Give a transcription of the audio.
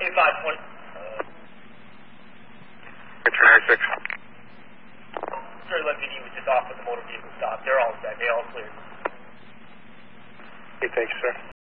520. Return 6. Sir, LMPD was just off with the motor vehicle stop. They're all set. They all cleared. Okay, thank you, sir.